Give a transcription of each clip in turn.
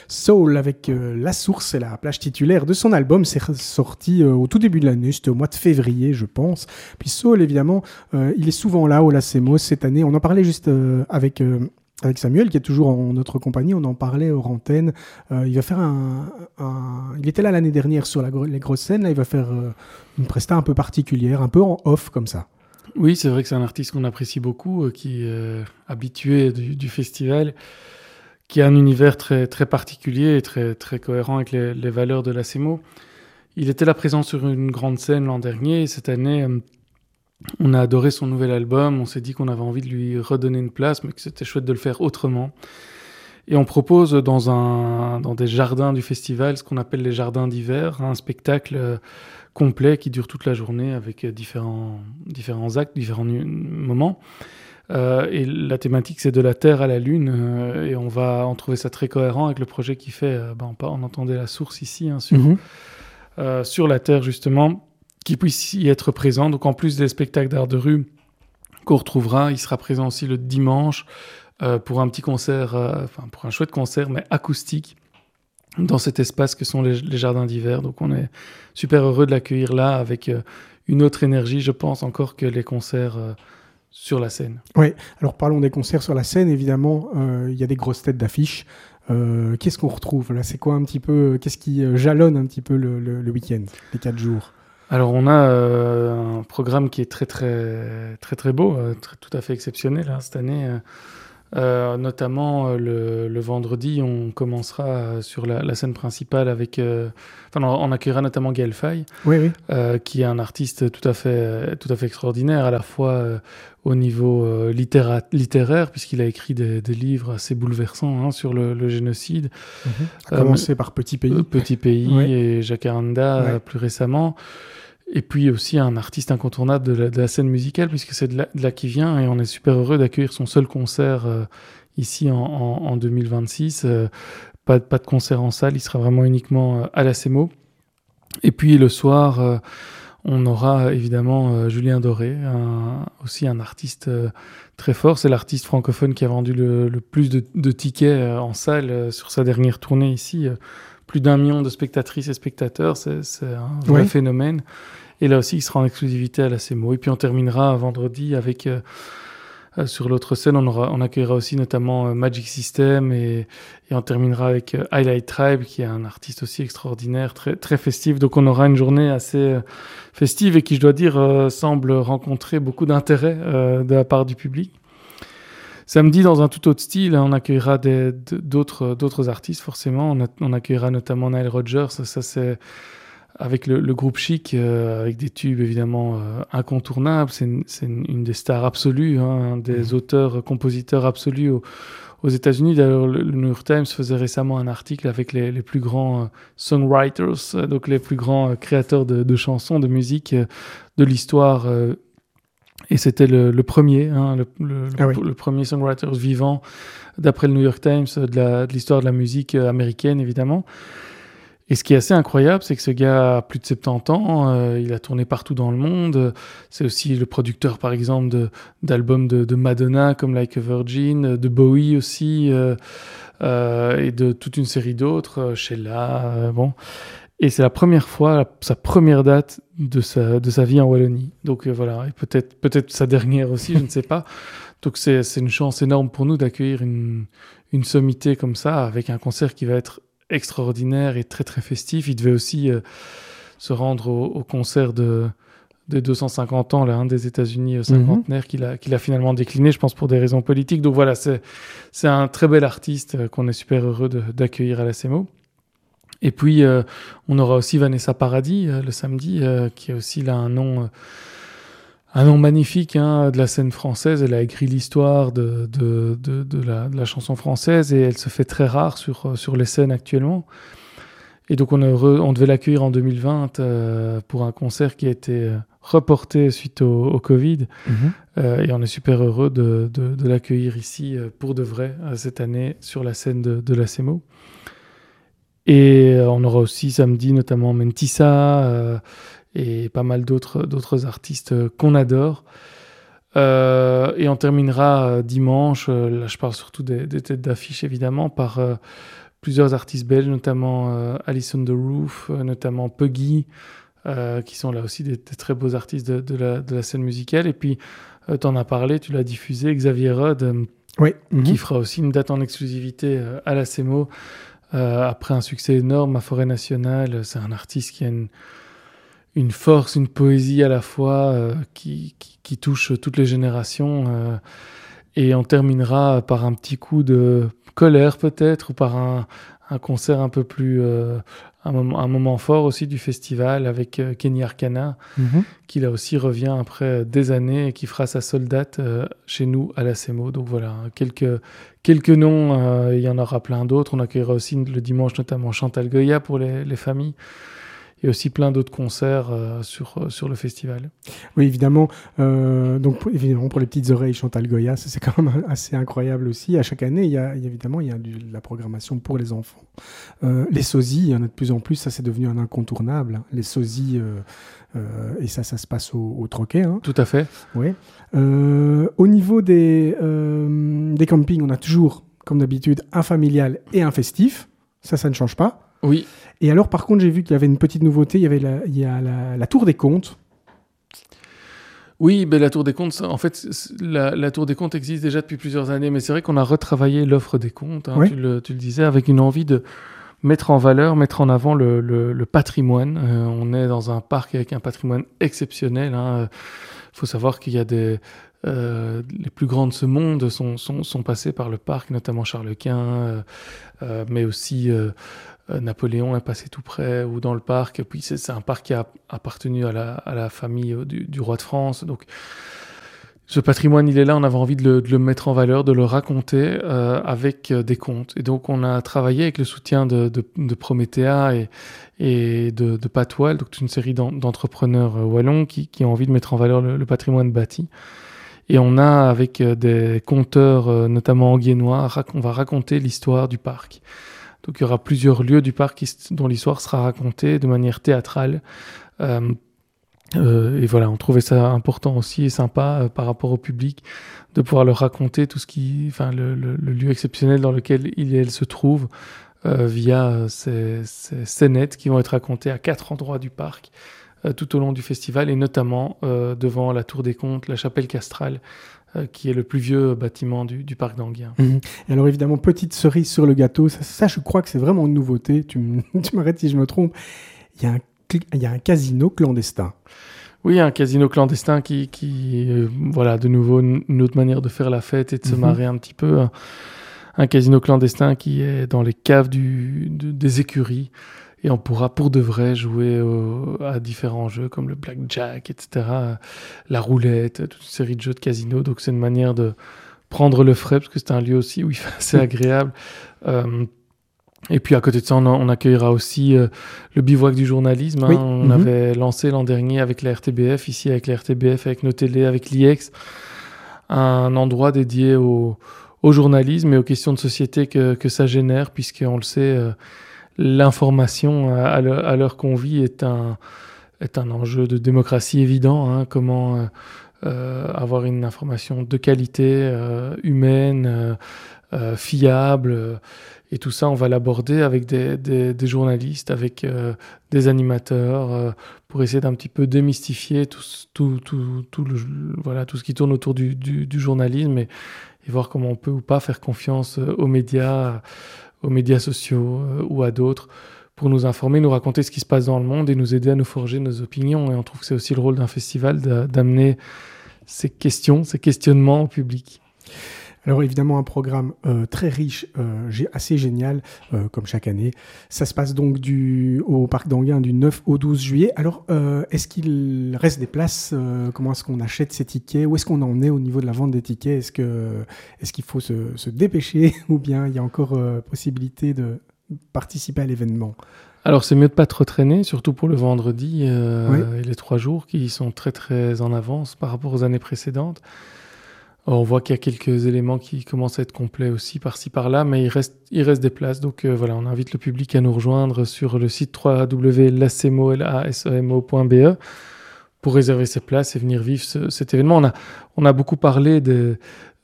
Soul avec La Source, c'est la plage titulaire de son album. C'est sorti au tout début de l'année, c'était au mois de février, je pense. Puis Soul, évidemment, il est souvent là au Lacemos cette année. On en parlait juste avec Samuel, qui est toujours en notre compagnie. On en parlait hors antenne. Il va faire il était là l'année dernière sur les grosses scènes. Là, il va faire une presta un peu particulière, un peu en off comme ça. Oui, c'est vrai que c'est un artiste qu'on apprécie beaucoup, qui est habitué du festival, qui a un univers très, très particulier et très, très cohérent avec les valeurs de l'ACMO. Il était là présent sur une grande scène l'an dernier. Et cette année, on a adoré son nouvel album. On s'est dit qu'on avait envie de lui redonner une place, mais que c'était chouette de le faire autrement. Et on propose dans des jardins du festival, ce qu'on appelle les jardins d'hiver, un spectacle complet qui dure toute la journée avec différents actes, différents moments. Et la thématique, c'est de la Terre à la Lune. Et on trouvait ça très cohérent avec le projet qui fait... on entendait La Source ici, sur la Terre, justement, qui puisse y être présent. Donc, en plus des spectacles d'art de rue qu'on retrouvera, il sera présent aussi le dimanche pour un petit concert, pour un chouette concert, mais acoustique, dans cet espace que sont les jardins d'hiver. Donc, on est super heureux de l'accueillir là avec une autre énergie, je pense, encore que les concerts sur la scène. Oui, alors parlons des concerts sur la scène. Évidemment, il y a des grosses têtes d'affiches. Qu'est-ce qu'on retrouve là? C'est quoi un petit peu, qu'est-ce qui jalonne un petit peu le week-end, les 4 jours? Alors, on a un programme qui est très, très, très, très beau, tout à fait exceptionnel cette année. Notamment le vendredi, on commencera sur la scène principale avec... on accueillera notamment Gaël Faye, oui. qui est un artiste tout à fait extraordinaire, à la fois au niveau littéraire, puisqu'il a écrit des livres assez bouleversants sur le génocide. A commencé par Petit Pays. Petit Pays et Jacaranda plus récemment. Et puis aussi un artiste incontournable de la scène musicale, puisque c'est de là qu'il vient, et on est super heureux d'accueillir son seul concert ici en 2026. Pas de concert en salle, il sera vraiment uniquement à l'ACMO. Et puis le soir, on aura évidemment Julien Doré, aussi un artiste très fort. C'est l'artiste francophone qui a vendu le plus de tickets en salle sur sa dernière tournée ici. Plus d'1 million de spectatrices et spectateurs, c'est un vrai phénomène. Et là aussi, il sera en exclusivité à l'ACMO. Et puis on terminera vendredi avec, sur l'autre scène, on accueillera aussi notamment Magic System et on terminera avec Highlight Tribe, qui est un artiste aussi extraordinaire, très, très festif. Donc on aura une journée assez festive et qui, je dois dire, semble rencontrer beaucoup d'intérêt de la part du public. Samedi, dans un tout autre style, on accueillera d'autres artistes, forcément. On accueillera notamment Nile Rodgers. Ça c'est avec le groupe Chic, avec des tubes évidemment incontournables. C'est une des stars absolues, un des auteurs-compositeurs absolus aux États-Unis. D'ailleurs, le New York Times faisait récemment un article avec les plus grands songwriters, donc les plus grands créateurs de chansons, de musique de l'histoire. Et c'était le premier, le premier songwriter vivant, d'après le New York Times, de l'histoire de la musique américaine, évidemment. Et ce qui est assez incroyable, c'est que ce gars a plus de 70 ans, il a tourné partout dans le monde. C'est aussi le producteur, par exemple, d'albums de Madonna, comme Like a Virgin, de Bowie aussi, et de toute une série d'autres, Sheila, Et c'est la première fois, sa première date de sa vie en Wallonie. Donc voilà, et peut-être sa dernière aussi, je ne sais pas. Donc c'est une chance énorme pour nous d'accueillir une sommité comme ça, avec un concert qui va être extraordinaire et très très festif. Il devait aussi se rendre au concert des 250 ans des États-Unis cinquantenaire qu'il a finalement décliné, je pense pour des raisons politiques. Donc voilà, c'est un très bel artiste qu'on est super heureux d'accueillir à l'ACMO. Et puis, on aura aussi Vanessa Paradis le samedi, qui a aussi là un nom magnifique de la scène française. Elle a écrit l'histoire de la chanson française et elle se fait très rare sur les scènes actuellement. Et donc, on est heureux. On devait l'accueillir en 2020 pour un concert qui a été reporté suite au Covid. Et on est super heureux de l'accueillir ici pour de vrai cette année sur la scène de l'ACMO. Et on aura aussi samedi notamment Mentissa et pas mal d'autres artistes qu'on adore. Et on terminera dimanche, là je parle surtout des têtes d'affiche évidemment, par plusieurs artistes belges, notamment Alice on the Roof, notamment Puggy, qui sont là aussi des très beaux artistes de la scène musicale. Et puis, tu en as parlé, tu l'as diffusé, Xavier Rode, qui fera aussi une date en exclusivité à la CEMO. Après un succès énorme à Forêt Nationale, c'est un artiste qui a une force, une poésie à la fois qui touche toutes les générations. Et on terminera par un petit coup de colère peut-être, ou par un concert un peu plus... un moment fort aussi du festival avec Kenny Arcana, qui là aussi revient après des années et qui fera sa seule date chez nous à la CEMO. Donc voilà, quelques noms, il y en aura plein d'autres. On accueillera aussi le dimanche notamment Chantal Goya pour les familles. Et aussi plein d'autres concerts sur le festival. Oui, évidemment. Donc, évidemment, pour les petites oreilles, Chantal Goya, c'est quand même assez incroyable aussi. À chaque année, il y a de la programmation pour les enfants. Les sosies, il y en a de plus en plus. Ça, c'est devenu un incontournable. Hein. Les sosies, et ça se passe au Troquet. Hein. Tout à fait. Oui. Au niveau des campings, on a toujours, comme d'habitude, un familial et un festif. Ça ne change pas. Oui. Et alors, par contre, j'ai vu qu'il y avait une petite nouveauté. Il y a la Tour des Comptes. Oui, la Tour des Comptes, en fait, la Tour des Comptes existe déjà depuis plusieurs années, mais c'est vrai qu'on a retravaillé l'offre des comptes, hein, tu le disais, avec une envie de mettre en valeur, mettre en avant le patrimoine. On est dans un parc avec un patrimoine exceptionnel. Faut savoir qu'il y a les plus grands de ce monde sont passés par le parc, notamment Charles Quint, mais aussi Napoléon est passé tout près ou dans le parc. Puis c'est un parc qui a appartenu à la famille du roi de France. Donc ce patrimoine, il est là. On avait envie de le mettre en valeur, de le raconter avec des contes. Et donc on a travaillé avec le soutien de Prométhéa et de Patoile, donc toute une série d'entrepreneurs wallons qui ont envie de mettre en valeur le patrimoine bâti. Et on a, avec des conteurs, notamment anguiennois, on va raconter l'histoire du parc. Donc il y aura plusieurs lieux du parc dont l'histoire sera racontée de manière théâtrale. Et voilà, on trouvait ça important aussi et sympa par rapport au public de pouvoir leur raconter tout le lieu exceptionnel dans lequel il et elle se trouvent via ces scénettes qui vont être racontées à 4 endroits du parc tout au long du festival, et notamment devant la Tour des Comptes, la chapelle castrale, qui est le plus vieux bâtiment du parc d'Enghien. Et alors évidemment, petite cerise sur le gâteau, ça je crois que c'est vraiment une nouveauté, tu m'arrêtes si je me trompe, il y a un casino clandestin. Oui, un casino clandestin qui voilà, de nouveau une autre manière de faire la fête et de se marrer un petit peu. Un casino clandestin qui est dans les caves des écuries. Et on pourra pour de vrai jouer à différents jeux comme le blackjack, etc., la roulette, toute une série de jeux de casino. Donc c'est une manière de prendre le frais, parce que c'est un lieu aussi où il fait assez agréable. Et puis à côté de ça, on accueillera aussi le bivouac du journalisme. Oui. On avait lancé l'an dernier avec la RTBF, ici avec la RTBF, avec nos télés, avec l'IEX, un endroit dédié au journalisme et aux questions de société que ça génère, puisqu'on le sait... l'information à l'heure qu'on vit est un enjeu de démocratie évident. Hein. Comment avoir une information de qualité, humaine, fiable, et tout ça, on va l'aborder avec des journalistes, avec des animateurs, pour essayer d'un petit peu démystifier tout ce qui tourne autour du journalisme et voir comment on peut ou pas faire confiance aux médias sociaux ou à d'autres pour nous informer, nous raconter ce qui se passe dans le monde et nous aider à nous forger nos opinions. Et on trouve que c'est aussi le rôle d'un festival d'amener ces questionnements au public. Alors évidemment un programme très riche, assez génial, comme chaque année. Ça se passe donc au Parc d'Enghien du 9 au 12 juillet. Alors est-ce qu'il reste des places comment est-ce qu'on achète ces tickets? Où est-ce qu'on en est au niveau de la vente des tickets? Est-ce qu'il faut se dépêcher ou bien il y a encore possibilité de participer à l'événement? Alors c'est mieux de pas trop traîner, surtout pour le vendredi et les 3 jours qui sont très très en avance par rapport aux années précédentes. On voit qu'il y a quelques éléments qui commencent à être complets aussi par-ci par-là, mais il reste des places. Donc voilà, on invite le public à nous rejoindre sur le site www.lasemo.be pour réserver ses places et venir vivre cet événement. On a beaucoup parlé de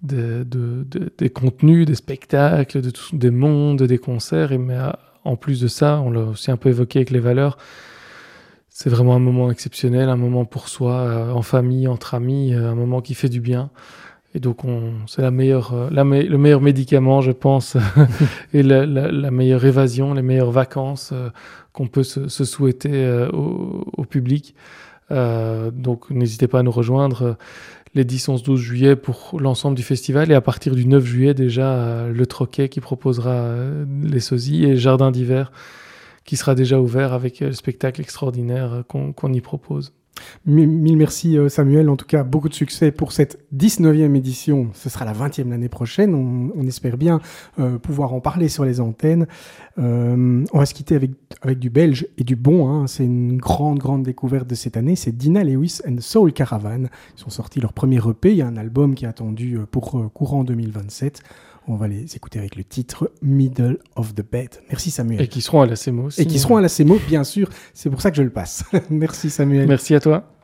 des contenus, des spectacles, des mondes, des concerts. Mais en plus de ça, on l'a aussi un peu évoqué avec les valeurs, c'est vraiment un moment exceptionnel, un moment pour soi, en famille, entre amis, un moment qui fait du bien. Et donc, c'est le meilleur médicament, je pense, et la meilleure évasion, les meilleures vacances qu'on peut se souhaiter au public. Donc, n'hésitez pas à nous rejoindre les 10, 11, 12 juillet pour l'ensemble du festival. Et à partir du 9 juillet, déjà, le Troquet qui proposera les sosies et le Jardin d'hiver qui sera déjà ouvert avec le spectacle extraordinaire qu'on y propose. Mille merci Samuel, en tout cas beaucoup de succès pour cette 19e édition, ce sera la 20e l'année prochaine, on espère bien pouvoir en parler sur les antennes. On va se quitter avec du belge et du bon, hein. C'est une grande découverte de cette année, c'est Dina Lewis and Soul Caravan, ils sont sortis leur premier EP, il y a un album qui est attendu pour courant 2027. On va les écouter avec le titre Middle of the Bed. Merci Samuel. Et qui seront à la CEMO aussi. Et qui seront à la CEMO, bien sûr. C'est pour ça que je le passe. Merci Samuel. Merci à toi.